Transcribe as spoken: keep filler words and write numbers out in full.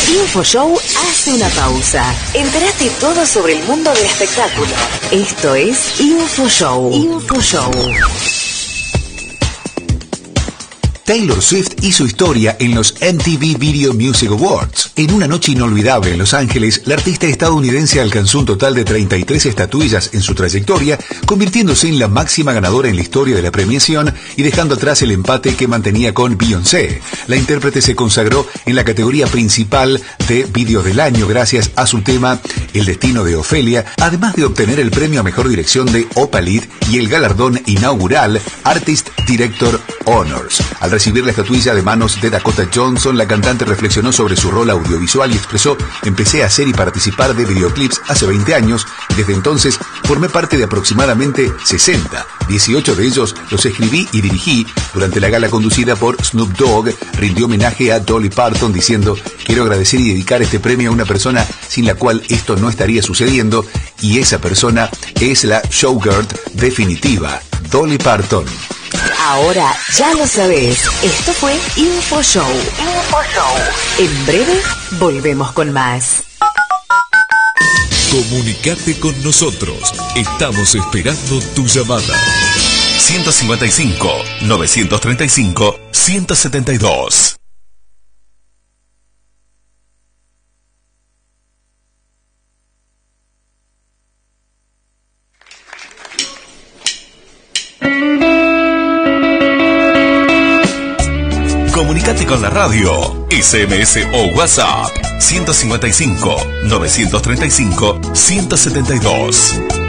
InfoShow hace una pausa. Entérate todo sobre el mundo del espectáculo. Esto es InfoShow. InfoShow. Taylor Swift hizo historia en los M T V Video Music Awards. En una noche inolvidable en Los Ángeles, la artista estadounidense alcanzó un total de treinta y tres estatuillas en su trayectoria, convirtiéndose en la máxima ganadora en la historia de la premiación y dejando atrás el empate que mantenía con Beyoncé. La intérprete se consagró en la categoría principal de Video del Año gracias a su tema El Destino de Ofelia, además de obtener el premio a Mejor Dirección de Opalit y el galardón inaugural Artist Director Honors. Al recibir la estatuilla de manos de Dakota Johnson, la cantante reflexionó sobre su rol audiovisual y expresó: empecé a hacer y participar de videoclips hace veinte años y desde entonces formé parte de aproximadamente sesenta. dieciocho de ellos los escribí y dirigí. Durante la gala conducida por Snoop Dogg, rindió homenaje a Dolly Parton diciendo: quiero agradecer y dedicar este premio a una persona sin la cual esto no estaría sucediendo, y esa persona es la showgirl definitiva, Dolly Parton. Ahora ya lo sabes. Esto fue InfoShow. InfoShow. En breve volvemos con más. Comunicate con nosotros. Estamos esperando tu llamada. ciento cincuenta y cinco, novecientos treinta y cinco, ciento setenta y dos. Comunicate con la radio, S M S o WhatsApp ciento cincuenta y cinco, novecientos treinta y cinco, ciento setenta y dos.